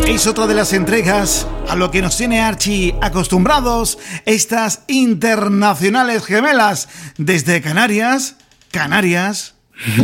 Es otra de las entregas a lo que nos tiene Archie acostumbrados, estas internacionales gemelas desde Canarias.